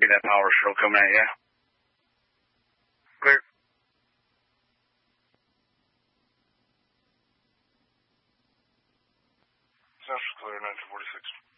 be that power stroke coming at you. Clear. Central clear, 1946.